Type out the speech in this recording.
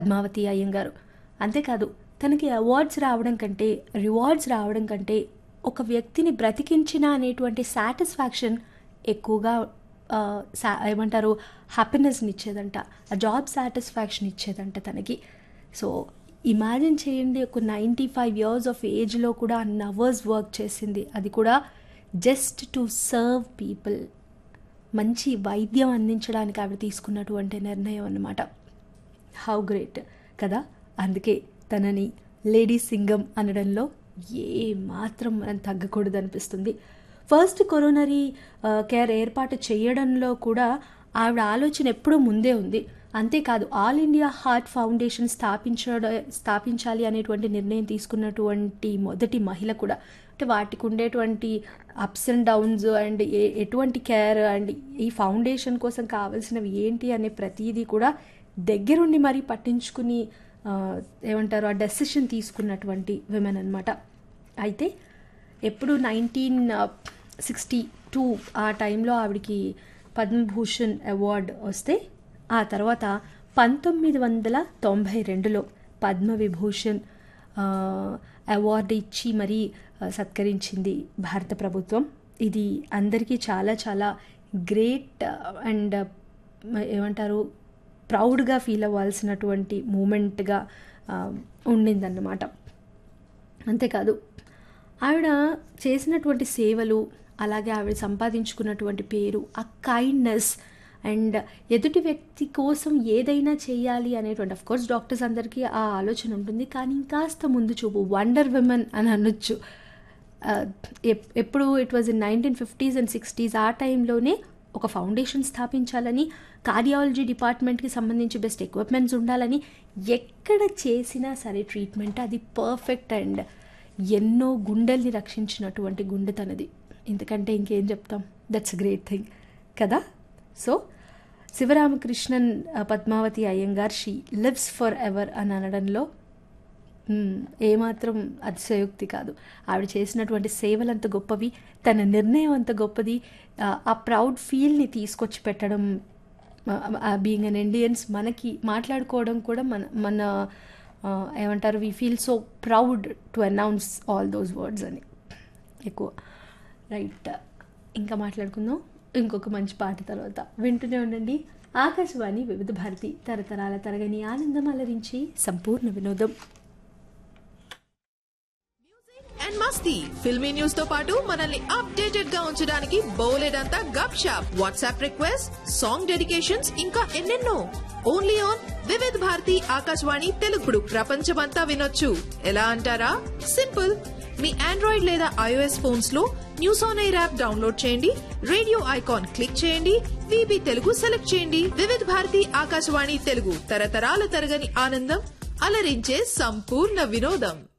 పద్మావతి అయ్యంగారు. అంతేకాదు తనకి అవార్డ్స్ రావడం కంటే, రివార్డ్స్ రావడం కంటే ఒక వ్యక్తిని బ్రతికించిన అనేటువంటి సాటిస్ఫాక్షన్ ఎక్కువగా ఏమంటారు హ్యాపీనెస్ని ఇచ్చేదంట, ఆ జాబ్ సాటిస్ఫాక్షన్ ఇచ్చేదంట తనకి. సో ఇమాజిన్ చేయండి, ఒక 95 years ఆఫ్ ఏజ్లో కూడా అన్ని అవర్స్ వర్క్ చేసింది, అది కూడా జస్ట్ టు సర్వ్ పీపుల్, మంచి వైద్యం అందించడానికి ఆవిడ తీసుకున్నటువంటి నిర్ణయం అన్నమాట. హౌ గ్రేట్ కదా. అందుకే తనని లేడీ సింగం అనడంలో ఏ మాత్రం మనం తగ్గకూడదు అనిపిస్తుంది. ఫస్ట్ కొరోనరీ కేర్ ఏర్పాటు చేయడంలో కూడా ఆవిడ ఆలోచన ఎప్పుడూ ముందే ఉంది. అంతేకాదు ఆల్ ఇండియా హార్ట్ ఫౌండేషన్ స్థాపించాలి అనేటువంటి నిర్ణయం తీసుకున్నటువంటి మొదటి మహిళ కూడా. అంటే వాటికి ఉండేటువంటి అప్స్ అండ్ డౌన్స్ అండ్ ఎటువంటి కేర్ అండ్ ఈ ఫౌండేషన్ కోసం కావాల్సినవి ఏంటి అనే ప్రతిదీ కూడా దగ్గరుండి మరీ పట్టించుకుని ఏమంటారు ఆ డెసిషన్ తీసుకున్నటువంటి విమెన్ అనమాట. అయితే ఎప్పుడు 1962 ఆ టైంలో ఆవిడికి పద్మభూషణ్ అవార్డు వస్తే, ఆ తర్వాత 1992లో పద్మవిభూషణ్ అవార్డు ఇచ్చి మరీ సత్కరించింది భారత ప్రభుత్వం. ఇది అందరికీ చాలా చాలా గ్రేట్ అండ్ ఏమంటారు ప్రౌడ్గా ఫీల్ అవ్వాల్సినటువంటి మూమెంట్గా ఉండిందన్నమాట. అంతేకాదు ఆవిడ చేసినటువంటి సేవలు, అలాగే ఆవిడ సంపాదించుకున్నటువంటి పేరు, ఆ కైండ్నెస్ అండ్ ఎదుటి వ్యక్తి కోసం ఏదైనా చేయాలి అనేటువంటి, అఫ్ కోర్స్ డాక్టర్స్ అందరికీ ఆ ఆలోచన ఉంటుంది, కానీ ఇంకాస్త ముందు చూపు, వండర్ విమెన్ అని అనొచ్చు. ఎప్పుడు it was in 1950s and 60s ఆ టైంలోనే ఒక ఫౌండేషన్ స్థాపించాలని, కార్డియాలజీ డిపార్ట్మెంట్కి సంబంధించి బెస్ట్ ఎక్విప్మెంట్స్ ఉండాలని, ఎక్కడ చేసినా సరే ట్రీట్మెంట్ అది పర్ఫెక్ట్ అండ్ ఎన్నో గుండెల్ని రక్షించినటువంటి గుండె తనది. ఇంతకంటే ఇంకేం చెప్తాం. దట్స్ గ్రేట్ థింగ్ కదా. So Sivaramakrishnan Padmavati Iyengar she lives for ever అని అనడంలో ఏమాత్రం అతిశయోక్తి కాదు. ఆవిడ చేసినటువంటి సేవలు అంత గొప్పవి, తన నిర్ణయం అంత గొప్పది, ఆ ప్రౌడ్ ఫీల్ని తీసుకొచ్చి పెట్టడం, బీయింగ్ అన్ ఇండియన్స్ మనకి మాట్లాడుకోవడం కూడా మన ఏమంటారు we feel so proud to announce all those words అని ఎక్కువ. రైట్, ఇంకా మాట్లాడుకుందాం ఇంకొక మంచి పాట తర్వాత. వింటూనే ఉండండి ఆకాశవాణి వివిధ భారతి, తరతరాల తరగని ఆనందం అలరించి సంపూర్ణ వినోదం. అండ్ మస్తీ ఫిల్మీ న్యూస్ తో పాటు మనల్ని అప్డేటెడ్ గా ఉంచడానికి బోలెడంతా గప్ shop, WhatsApp request, song dedications, ఇంకా ఎన్నెన్నో. ఓన్లీ ఆన్ వివిధ భారతి ఆకాశవాణి తెలుగుడు. ప్రపంచమంతా వినొచ్చు. ఎలా అంటారా? సింపుల్. మీ ఆండ్రాయిడ్ లేదా iOS ఫోన్స్ లో news on air app download చేయండి, రేడియో ఐకాన్ క్లిక్ చేయండి, వీబీ తెలుగు సెలెక్ట్ చేయండి. వివిధ భారతి ఆకాశవాణి తెలుగు, తరతరాల తరగని ఆనందం అలరించే సంపూర్ణ వినోదం.